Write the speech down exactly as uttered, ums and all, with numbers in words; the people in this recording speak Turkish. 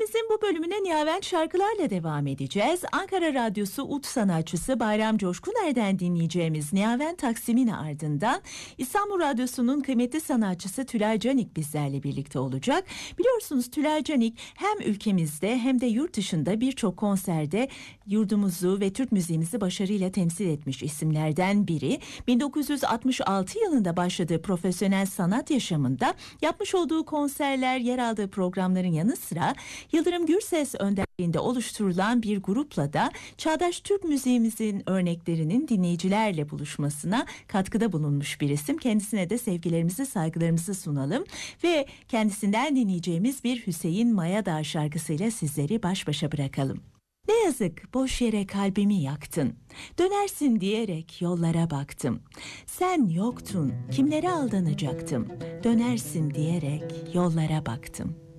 Listemizin bu bölümüne Nihavent şarkılarla devam edeceğiz. Ankara Radyosu ud sanatçısı Bayram Coşkuner'den dinleyeceğimiz Nihavent Taksim'in ardından İstanbul Radyosu'nun kıymetli sanatçısı Tülay Canik bizlerle birlikte olacak. Biliyorsunuz Tülay Canik hem ülkemizde hem de yurt dışında birçok konserde yurdumuzu ve Türk müziğimizi başarıyla temsil etmiş isimlerden biri. bin dokuz yüz altmış altı yılında başladığı profesyonel sanat yaşamında yapmış olduğu konserler, yer aldığı programların yanı sıra Yıldırım Gürses önderliğinde oluşturulan bir grupla da çağdaş Türk müziğimizin örneklerinin dinleyicilerle buluşmasına katkıda bulunmuş bir isim. Kendisine de sevgilerimizi, saygılarımızı sunalım ve kendisinden dinleyeceğimiz bir Hüseyin Mayadağ şarkısıyla sizleri baş başa bırakalım. Ne yazık boş yere kalbimi yaktın, dönersin diyerek yollara baktım. Sen yoktun, kimlere aldanacaktım, dönersin diyerek yollara baktım.